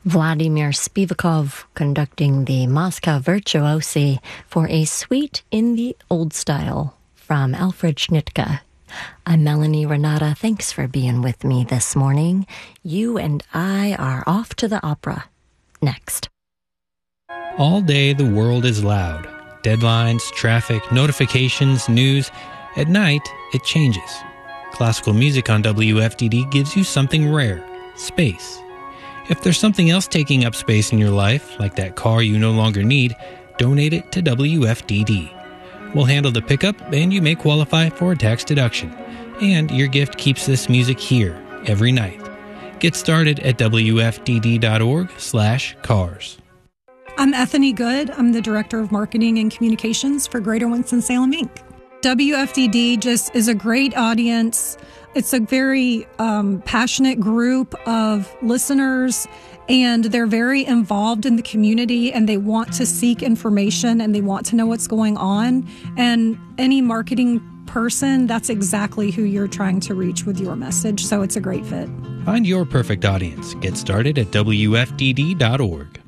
Vladimir Spivakov conducting the Moscow Virtuosi for a suite in the old style from Alfred Schnittke. I'm Melanie Renata. Thanks for being with me this morning. You and I are off to the opera. Next. All day the world is loud. Deadlines, traffic, notifications, news. At night, it changes. Classical music on WFDD gives you something rare, space. If there's something else taking up space in your life, like that car you no longer need, donate it to WFDD. We'll handle the pickup, and you may qualify for a tax deduction. And your gift keeps this music here every night. Get started at WFDD.org/cars. I'm Ethany Good. I'm the Director of Marketing and Communications for Greater Winston-Salem, Inc. WFDD just is a great audience. It's a very passionate group of listeners, and they're very involved in the community, and they want to seek information, and they want to know what's going on. And any marketing person, that's exactly who you're trying to reach with your message. So it's a great fit. Find your perfect audience. Get started at WFDD.org.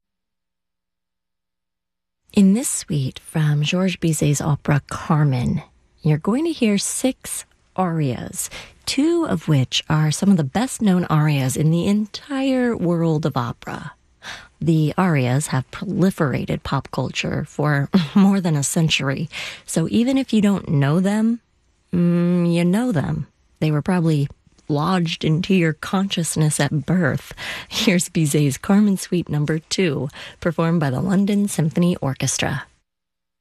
In this suite from Georges Bizet's opera Carmen, you're going to hear 6 arias, 2 of which are some of the best-known arias in the entire world of opera. The arias have proliferated pop culture for more than a century, so even if you don't know them, you know them. They were probably lodged into your consciousness at birth. Here's Bizet's Carmen Suite No. 2, performed by the London Symphony Orchestra.